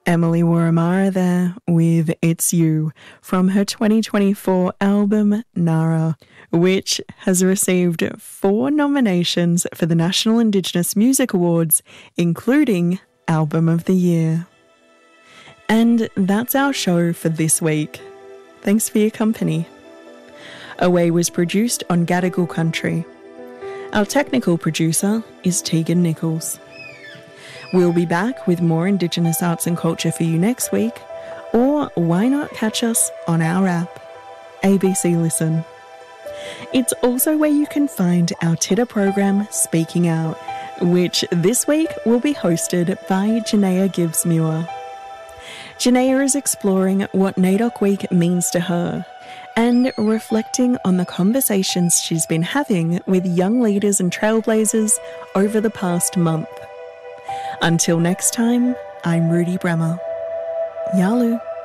Emily Waramara there with It's You from her 2024 album Nara, which has received 4 nominations for the National Indigenous Music Awards, including Album of the Year. And that's our show for this week. Thanks for your company. Away was produced on Gadigal country. Our technical producer is Tegan Nichols. We'll be back with more Indigenous arts and culture for you next week, or why not catch us on our app, ABC Listen. It's also where you can find our Titter program, Speaking Out, which this week will be hosted by Janaea Gibbs-Muir. Janaea is exploring what NAIDOC Week means to her and reflecting on the conversations she's been having with young leaders and trailblazers over the past month. Until next time, I'm Rudy Bremer. Yalu.